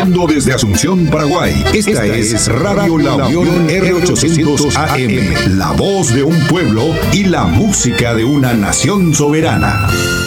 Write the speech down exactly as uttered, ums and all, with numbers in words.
transmitiendo desde Asunción, Paraguay. Esta, Esta es Radio La Unión R ochocientos A M, la voz de un pueblo y la música de una nación soberana.